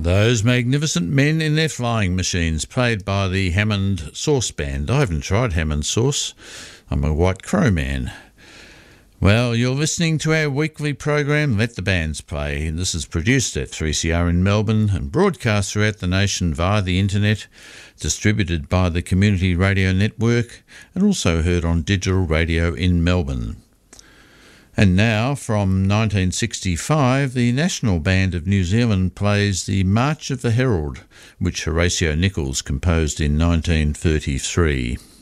Those magnificent men in their flying machines, played by the Hammond Sauce Band. I haven't tried Hammond Sauce. I'm a White Crow man. Well, you're listening to our weekly program, Let the Bands Play. This is produced at 3CR in Melbourne and broadcast throughout the nation via the internet, distributed by the Community Radio Network, and also heard on digital radio in Melbourne. And now, from 1965, the National Band of New Zealand plays the March of the Herald, which Horatio Nichols composed in 1933.